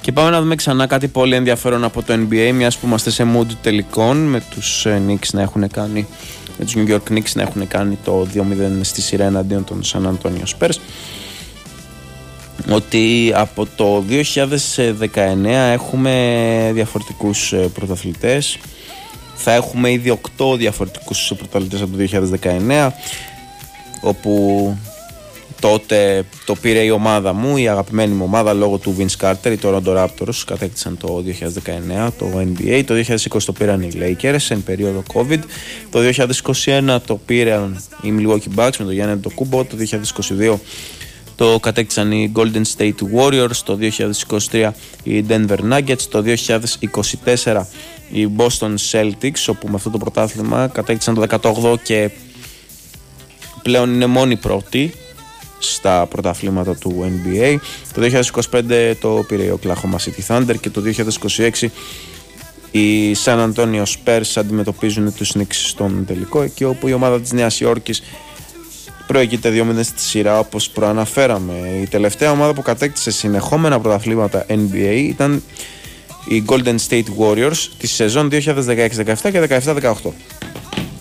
Και πάμε να δούμε ξανά κάτι πολύ ενδιαφέρον από το NBA, μιας που είμαστε σε mood τελικών, με τους Knicks να έχουν κάνει, με τους New York Knicks να έχουν κάνει το 2-0 στη σειρά εναντίον των San Antonio Spurs. Ότι από το 2019 έχουμε διαφορετικούς πρωταθλητές. Θα έχουμε ήδη 8 διαφορετικούς πρωταθλητές από το 2019, όπου τότε το πήρε η ομάδα μου, η αγαπημένη μου ομάδα, λόγω του Vince Carter. Οι Toronto Raptors κατέκτησαν το 2019 το NBA, το 2020 το πήραν οι Lakers εν περίοδο COVID, το 2021 το πήραν οι Milwaukee Bucks με τον Giannis Antetokounmpo, το 2022 το κατέκτησαν οι Golden State Warriors, το 2023 οι Denver Nuggets, το 2024 οι Boston Celtics, όπου με αυτό το πρωτάθλημα κατέκτησαν το 18 και πλέον είναι μόνοι πρώτοι στα πρωταθλήματα του NBA. Το 2025 το πήρε η Oklahoma City Thunder και το 2026 οι San Antonio Spurs αντιμετωπίζουν τους Knicks στον τελικό, εκεί όπου η ομάδα της Νέας Υόρκης προηγείται 2-0 στη σειρά, όπως προαναφέραμε. Η τελευταία ομάδα που κατέκτησε συνεχόμενα πρωταθλήματα NBA ήταν οι Golden State Warriors τη σεζόν 2016-17 και 17-18.